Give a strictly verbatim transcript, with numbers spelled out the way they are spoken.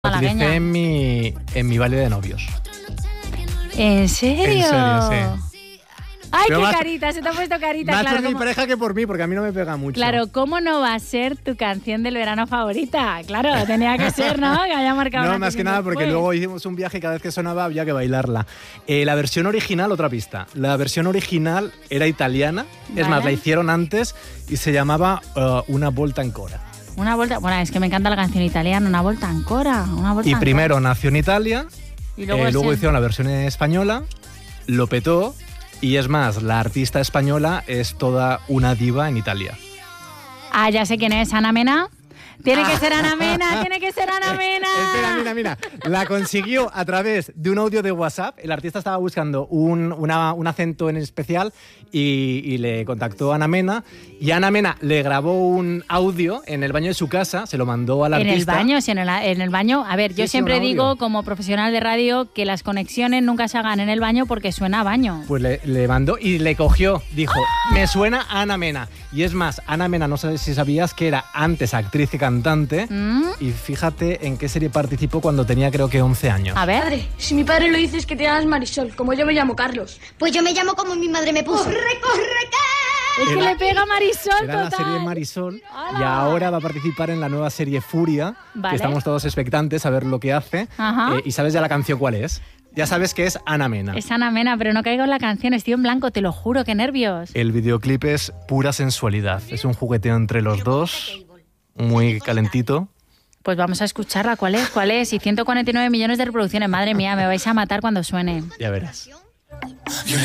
Lo utilicé en mi, en mi baile de novios. ¿En serio? En serio, sí. ¡Ay, Pero qué más, carita! Se te ha puesto carita. Más Claro, por mi ¿cómo? pareja que por mí, porque a mí no me pega mucho. Claro, ¿cómo no va a ser tu canción del verano favorita? Claro, tenía que ser, ¿no? Que haya marcado No, una más que nada porque después. luego hicimos un viaje y cada vez que sonaba había que bailarla. Eh, la versión original, otra pista. La versión original era italiana. Es Vale. más, la hicieron antes y se llamaba uh, Una Volta Ancora. Una vuelta... Bueno, es que me encanta la canción italiana. Una vuelta ancora. Una vuelta Y ancora. primero nació en Italia, Y luego, eh, es luego en- hicieron la versión española, lo petó y es más, la artista española es toda una diva en Italia. Ah, ya sé quién es. Ana Mena. Tiene que ser Ana Mena. Tiene que ser Ana Mena. Espera, mira, mira. La consiguió a través de un audio de WhatsApp. El artista estaba buscando un, una- un acento en especial y, y le contactó a Ana Mena. Y Ana Mena le grabó un audio en el baño de su casa, se lo mandó al En el artista. baño, sí, en el, en el baño. A ver, yo Sí, sí, siempre un audio. digo, como profesional de radio, que las conexiones nunca se hagan en el baño porque suena a baño. Pues le, le mandó y le cogió. Dijo, me suena a Ana Mena. Y es más, Ana Mena, no sé si sabías que era antes actriz y cantante. ¿Mm? Y fíjate en qué serie participó cuando tenía creo que once años. A ver. Padre, si mi padre lo dice es que te llamas Marisol, como yo me llamo Carlos. Pues yo me llamo como mi madre me puso. ¡Corre, corre, Es que Era- le pega a Marisol Era la total. serie Marisol ¡Hala! y ahora va a participar en la nueva serie Furia, Vale. que estamos todos expectantes a ver lo que hace. Ajá. Eh, ¿Y sabes ya la canción cuál es? Ya sabes que es Ana Mena. Es Ana Mena, pero no caigo en la canción. Estoy en blanco, te lo juro, qué nervios. El videoclip es pura sensualidad. Es un jugueteo entre los dos, muy calentito. Pues vamos a escucharla. ¿Cuál es? ¿Cuál es? Y ciento cuarenta y nueve millones de reproducciones. Madre mía, me vais a matar cuando suene. Ya verás.